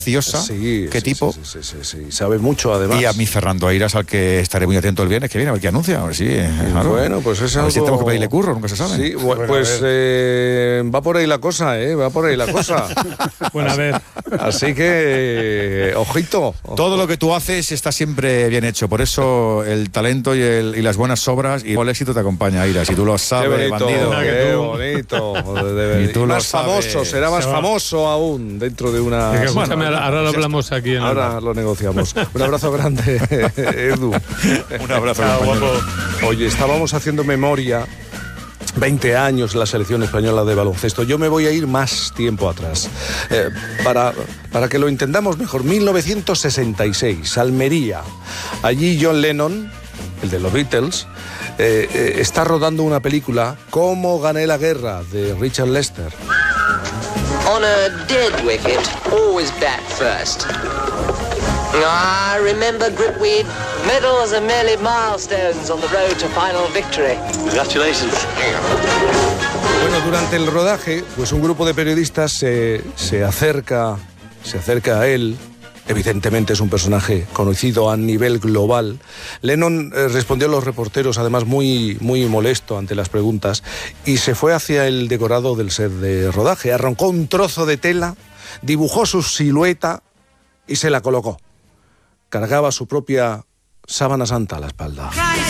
preciosa. Sí, ¿Qué tipo? Sí. Sabe mucho, además. Y a mi Fernando Airas, al que estaré muy atento el viernes que viene, a ver qué anuncia. A ver si, claro. Bueno, pues es a algo... ver si tenemos que pedirle curro, nunca se sabe. Sí, pues va por ahí la cosa, va por ahí la cosa. Bueno, a ver. Así que, ojito. Todo lo que tú haces está siempre bien hecho. Por eso el talento y las buenas obras y el éxito te acompaña, Airas. Y tú lo sabes, bandido. Qué bonito. Y tú lo más famoso, sabes. será más famoso aún dentro de una... Es que, escúchame, ahora lo hablamos aquí. Ahora lo negociamos. Un abrazo grande, Edu. Un abrazo, guapo. Oye, estábamos haciendo memoria. 20 años la selección española de baloncesto. Yo me voy a ir más tiempo atrás. Para que lo entendamos mejor, 1966, Almería. Allí John Lennon, el de los Beatles, está rodando una película, Cómo gané la guerra, de Richard Lester. On a dead wicket, always bat first. I remember Gripweed. Medals are merely milestones on the road to final victory. Congratulations. Bueno, durante el rodaje, pues un grupo de periodistas se acerca a él. Evidentemente es un personaje conocido a nivel global. Lennon respondió a los reporteros, además muy molesto ante las preguntas, y se fue hacia el decorado del set de rodaje. Arrancó un trozo de tela, dibujó su silueta y se la colocó. Cargaba su propia sábana santa a la espalda.